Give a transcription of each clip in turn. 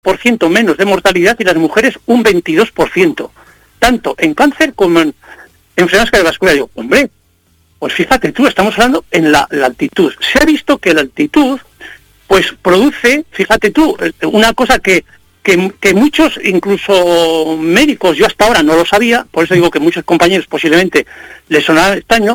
20% menos de mortalidad y las mujeres un 22%, tanto en cáncer como en enfermedades cardiovasculares. Digo, hombre, pues fíjate tú, estamos hablando en la altitud. Se ha visto que la altitud, pues produce, fíjate tú, una cosa que muchos, incluso médicos, yo hasta ahora no lo sabía, por eso digo que muchos compañeros posiblemente les sonará extraño,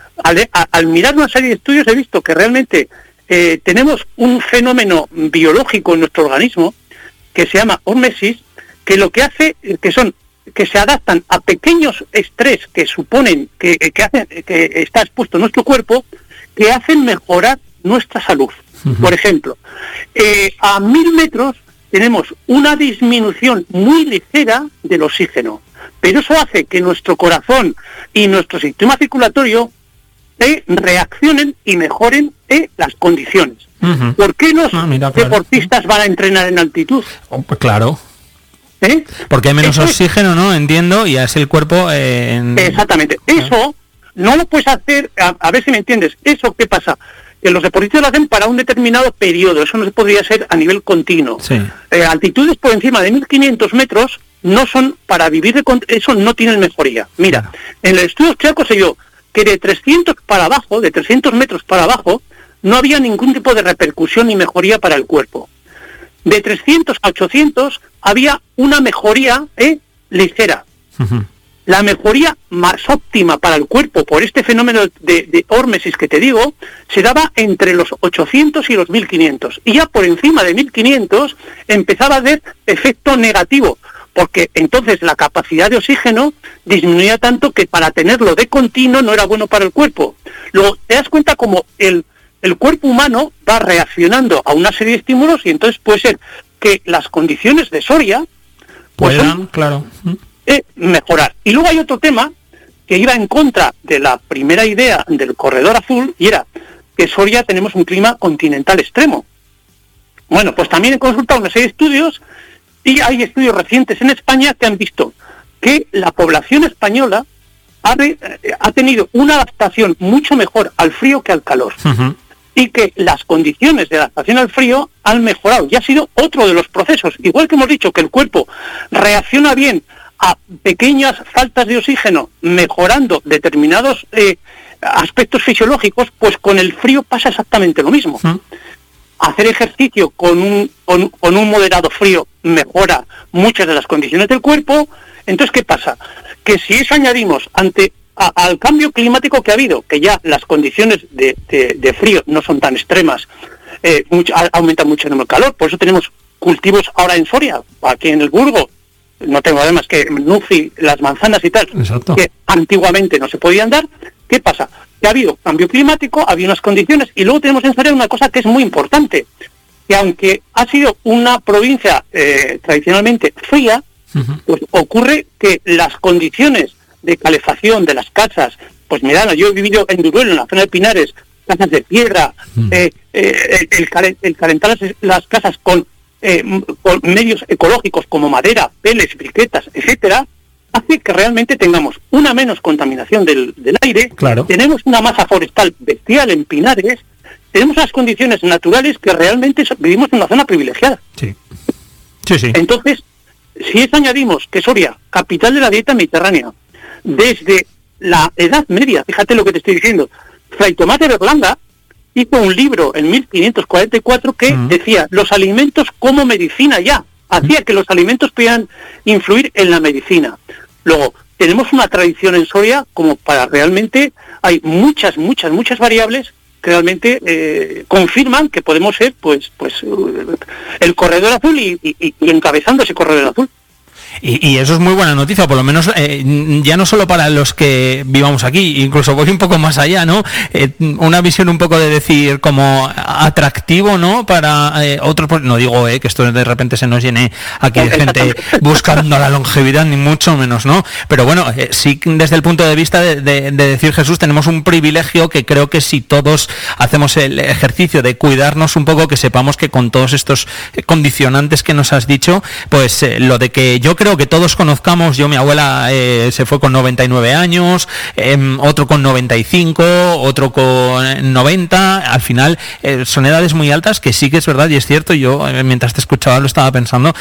al mirar una serie de estudios he visto que realmente tenemos un fenómeno biológico en nuestro organismo que se llama hormesis, que lo que hace que se adaptan a pequeños estrés que suponen que está expuesto nuestro cuerpo, que hacen mejorar nuestra salud. Uh-huh. Por ejemplo, a 1000 metros tenemos una disminución muy ligera del oxígeno, pero eso hace que nuestro corazón y nuestro sistema circulatorio reaccionen y mejoren las condiciones. Uh-huh. ¿Por qué los deportistas van a entrenar en altitud? Pues claro. Porque hay menos oxígeno, ¿no? Entiendo, y es el cuerpo... Exactamente. Eso no lo puedes hacer, a ver si me entiendes. ¿Eso qué pasa? Que los deportistas lo hacen para un determinado periodo, eso no se podría hacer a nivel continuo. Sí. Altitudes por encima de 1500 metros no son para vivir eso no tienen mejoría. Mira, en el estudio austriaco se vio que de 300 metros para abajo, no había ningún tipo de repercusión ni mejoría para el cuerpo. De 300 a 800 había una mejoría ligera. Uh-huh. La mejoría más óptima para el cuerpo por este fenómeno de hormesis que te digo, se daba entre los 800 y los 1500. Y ya por encima de 1500 empezaba a haber efecto negativo, porque entonces la capacidad de oxígeno disminuía tanto que para tenerlo de continuo no era bueno para el cuerpo. Luego te das cuenta como el cuerpo humano va reaccionando a una serie de estímulos y entonces puede ser que las condiciones de Soria puedan, claro, mejorar. Y luego hay otro tema que iba en contra de la primera idea del corredor azul, y era que Soria tenemos un clima continental extremo. Bueno, pues también he consultado una serie de estudios, y hay estudios recientes en España que han visto que la población española ha tenido una adaptación mucho mejor al frío que al calor. Uh-huh. Y que las condiciones de adaptación al frío han mejorado. Y ha sido otro de los procesos. Igual que hemos dicho que el cuerpo reacciona bien a pequeñas faltas de oxígeno, mejorando determinados aspectos fisiológicos, pues con el frío pasa exactamente lo mismo. Uh-huh. Hacer ejercicio con un moderado frío mejora muchas de las condiciones del cuerpo. Entonces, ¿qué pasa? Que si eso añadimos al cambio climático que ha habido, que ya las condiciones de frío no son tan extremas, aumenta mucho el calor, por eso tenemos cultivos ahora en Soria, aquí en el Burgo, no tengo además que Nuci, las manzanas y tal, exacto, que antiguamente no se podían dar. ¿Qué pasa? Que ha habido cambio climático, había unas condiciones, y luego tenemos en Soria una cosa que es muy importante, que aunque ha sido una provincia tradicionalmente fría, uh-huh, pues ocurre que las condiciones de calefacción de las casas, pues mirad, yo he vivido en Duruelo, en la zona de Pinares, casas de piedra, uh-huh, el calentar las casas con medios ecológicos como madera, peles, briquetas, etcétera, hace que realmente tengamos una menos contaminación del aire. Claro. Tenemos una masa forestal bestial en Pinares, tenemos unas condiciones naturales que realmente vivimos en una zona privilegiada. Sí. Sí, sí. Entonces, si eso añadimos que Soria, capital de la dieta mediterránea, desde la Edad Media, fíjate lo que te estoy diciendo, Fray Tomás de Berlanga hizo un libro en 1544 que decía los alimentos como medicina ya, hacía que los alimentos pudieran influir en la medicina. Luego, tenemos una tradición en Soria como para realmente, hay muchas variables que realmente confirman que podemos ser pues el corredor azul y encabezando ese corredor azul. Y eso es muy buena noticia, por lo menos ya no solo para los que vivamos aquí, incluso voy un poco más allá, ¿no? Una visión un poco de decir como atractivo, ¿no? Para otros, no digo que esto de repente se nos llene aquí de gente buscando la longevidad, ni mucho menos, ¿no? Pero bueno, sí desde el punto de vista de decir, Jesús, tenemos un privilegio que creo que si todos hacemos el ejercicio de cuidarnos un poco, que sepamos que con todos estos condicionantes que nos has dicho, pues lo de que yo creo creo que todos conozcamos, mi abuela se fue con 99 años, otro con 95, otro con 90, al final son edades muy altas que sí que es verdad y es cierto, yo mientras te escuchaba lo estaba pensando,